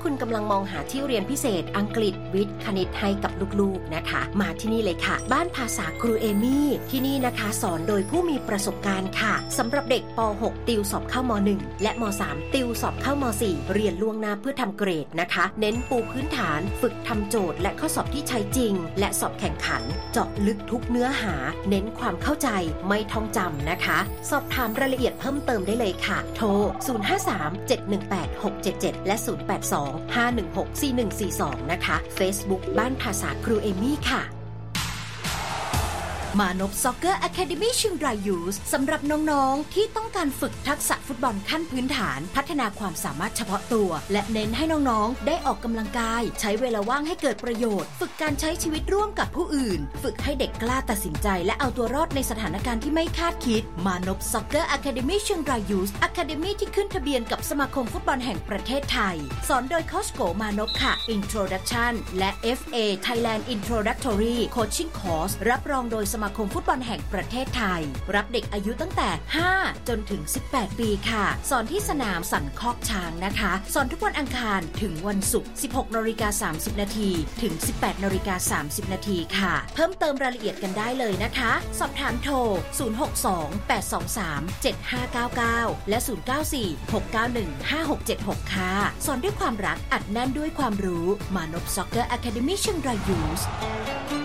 คุณกำลังมองหาที่เรียนพิเศษอังกฤษวิทย์คณิตให้กับลูกๆนะคะมาที่นี่เลยค่ะบ้านภาษาครูเอมี่ที่นี่นะคะสอนโดยผู้มีประสบการณ์ค่ะสำหรับเด็กป .6 ติวสอบเข้าม.1 และม.3 ติวสอบเข้าม.4 เรียนล่วงหน้าเพื่อทำเกรดนะคะเน้นปูพื้นฐานฝึกทำโจทย์และข้อสอบที่ใช้จริงและสอบแข่งขันเจาะลึกทุกเนื้อหาเน้นความเข้าใจไม่ท่องจำนะคะสอบถามรายละเอียดเพิ่มเติมได้เลยค่ะโทร 053-718-677 และ 082-516-4142 นะคะ Facebook บ้านภาษาครูเอมี่ค่ะมานพซ็อกเกอร์อะคาเดมี่เชียงรายยูสสำหรับน้องๆที่ต้องการฝึกทักษะฟุตบอลขั้นพื้นฐานพัฒนาความสามารถเฉพาะตัวและเน้นให้น้องๆได้ออกกำลังกายใช้เวลาว่างให้เกิดประโยชน์ฝึกการใช้ชีวิตร่วมกับผู้อื่นฝึกให้เด็กกล้าตัดสินใจและเอาตัวรอดในสถานการณ์ที่ไม่คาดคิดมานพซ็อกเกอร์อะคาเดมี่เชียงรายยูสอะคาเดมี่ที่ขึ้นทะเบียนกับสมาคมฟุตบอลแห่งประเทศไทยสอนโดยโค้ชโกมานพค่ะ Introduction และ FA Thailand Introductory Coaching Course รับรองโดยสมาคมฟุตบอลแห่งประเทศไทยรับเด็กอายุตั้งแต่5จนถึง18ปีค่ะสอนที่สนามสันคอกช้างนะคะสอนทุกวันอังคารถึงวันศุกร์ 16:30 นถึง 18:30 นค่ะเพิ่มเติมรายละเอียดกันได้เลยนะคะสอบถามโทร 062-823-7599 และ 094-691-5676 ค่ะสอนด้วยความรักอัดแน่นด้วยความรู้มานพซ็อกเกอร์อะคาเดมี่เชียงรายยูส